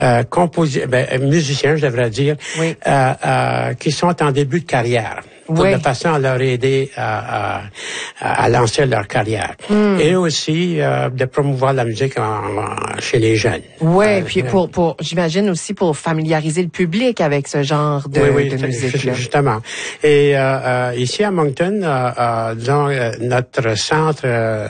musiciens, je devrais dire, oui. Qui sont en début de carrière. Oui. De façon à leur aider à lancer leur carrière. Et aussi de promouvoir la musique chez les jeunes. Oui, puis pour j'imagine aussi pour familiariser le public avec ce genre de musique-là. Justement. Et ici à Moncton, disons, notre centre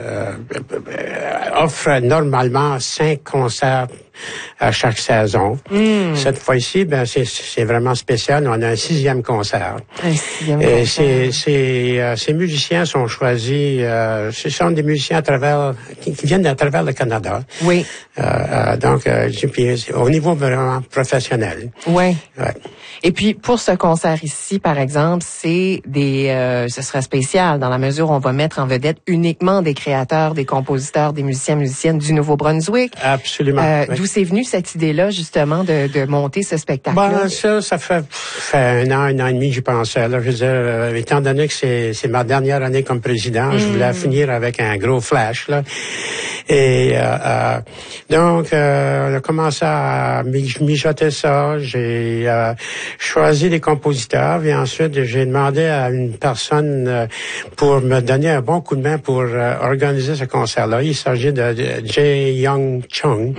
offre normalement 5 concerts à chaque saison. Cette fois-ci, c'est vraiment spécial. On a un 6e concert. Un 6e concert. Et ces musiciens sont choisis. Ce sont des musiciens qui viennent à travers le Canada. Oui. Donc, au niveau vraiment professionnel. Oui. Ouais. Et puis pour ce concert ici, par exemple, ce sera spécial dans la mesure où on va mettre en vedette uniquement des créateurs, des compositeurs, des musiciennes du Nouveau-Brunswick. Absolument. D'où c'est venu cette idée-là justement de monter ce spectacle-là? Ça fait un an et demi, j'y pensais. Là, je veux dire, étant donné que c'est ma dernière année comme président, je voulais finir avec un gros flash là. Et donc, on a commencé à mijoter ça. J'ai choisi les compositeurs et ensuite j'ai demandé à une personne pour me donner un bon coup de main pour organiser ce concert-là. Il s'agit de Jae Young Chung,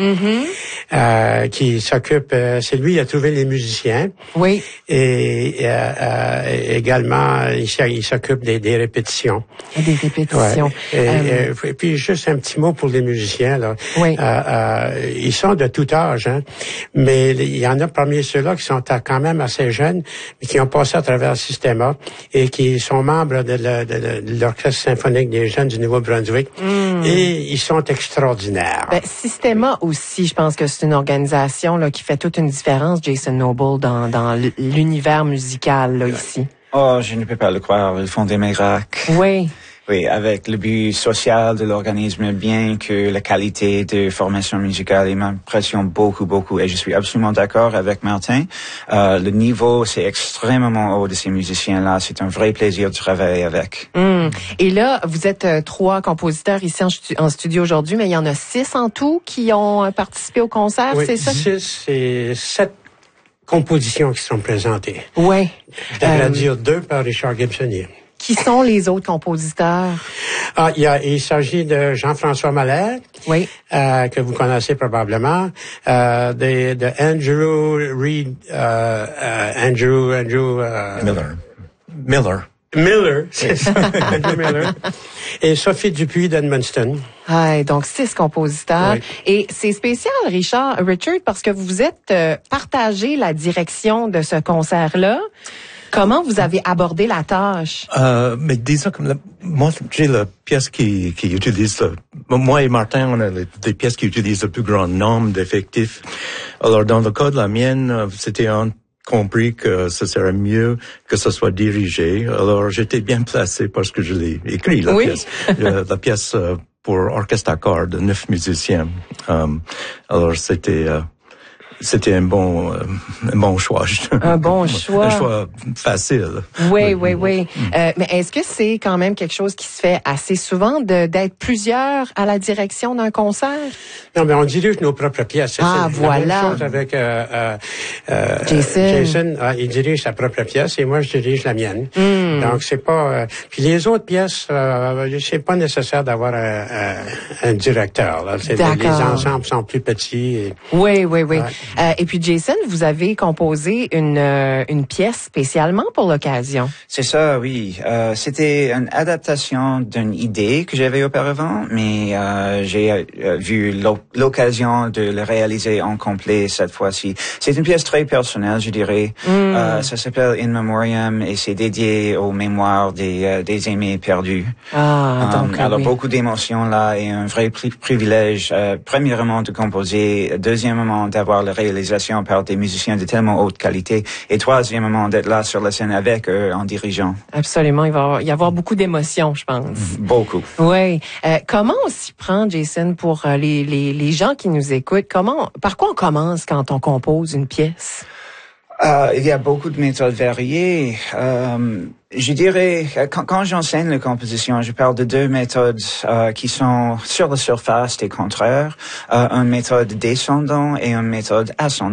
qui s'occupe. C'est lui qui a trouvé les musiciens. Oui. Et également, il s'occupe des répétitions. Des répétitions. Ouais. Et puis juste un petit mot pour les musiciens là. Oui. Ils sont de tout âge, hein, mais il y en a parmi ceux-là qui sont quand même assez jeunes, mais qui ont passé à travers le Systema et qui sont membres de l'Orchestre symphonique des jeunes du Nouveau-Brunswick. Et ils sont extraordinaires. Systema aussi, je pense que c'est une organisation là qui fait toute une différence, Jason Noble, dans l'univers musical là, ici. Oh, je ne peux pas le croire. Ils font des miracles. Oui. Oui, avec le but social de l'organisme, bien que la qualité de formation musicale, il m'impressionne beaucoup. Et je suis absolument d'accord avec Martin. Le niveau, c'est extrêmement haut de ces musiciens-là. C'est un vrai plaisir de travailler avec. Et là, vous êtes 3 compositeurs ici en studio aujourd'hui, mais il y en a 6 en tout qui ont participé au concert, oui, c'est ça? 6 et 7 compositions qui sont présentées. Oui. Je devrais dire 2 par Richard Gibsonier. Qui sont les autres compositeurs? Il s'agit de Jean-François Mallet, oui, que vous connaissez probablement, de Andrew Reed, Miller, c'est ça, Andrew Miller, et Sophie Dupuis d'Edmundston. Donc 6 compositeurs. Oui. Et c'est spécial, Richard, parce que vous êtes partagé la direction de ce concert-là. Comment vous avez abordé la tâche? Mais disons comme moi, j'ai la pièce qui utilise moi et Martin, on a des pièces qui utilisent le plus grand nombre d'effectifs. Alors, dans le cas de la mienne, c'était compris que ce serait mieux que ce soit dirigé. Alors, j'étais bien placé parce que je l'ai écrit, la pièce. La pièce pour orchestre à cordes, 9 musiciens. Alors, c'était un bon choix. Un bon choix. Un choix facile. Oui. Mais est-ce que c'est quand même quelque chose qui se fait assez souvent d'être plusieurs à la direction d'un concert? Non, mais on dirige nos propres pièces. Voilà. La même chose avec Jason. Il dirige sa propre pièce et moi je dirige la mienne. Donc c'est pas. Puis les autres pièces, c'est pas nécessaire d'avoir un directeur. Là. Les ensembles sont plus petits. Oui. Et puis Jason, vous avez composé une pièce spécialement pour l'occasion. C'est ça, oui. C'était une adaptation d'une idée que j'avais auparavant, mais j'ai vu l'occasion de le réaliser en complet cette fois-ci. C'est une pièce très personnelle, je dirais. Ça s'appelle In Memoriam et c'est dédié aux mémoires des aimés perdus. Alors beaucoup d'émotions là et un vrai privilège. Premièrement de composer, deuxièmement d'avoir la réalisation par des musiciens de tellement haute qualité et troisièmement d'être là sur la scène avec eux en dirigeant. Absolument, il va y avoir beaucoup d'émotions, je pense. Beaucoup. Oui. Comment on s'y prend, Jason, pour les gens qui nous écoutent? Par quoi on commence quand on compose une pièce? Il y a beaucoup de méthodes variées. Je dirais, quand j'enseigne la composition, je parle de deux méthodes qui sont sur la surface des contraires, une méthode descendant et une méthode ascendant.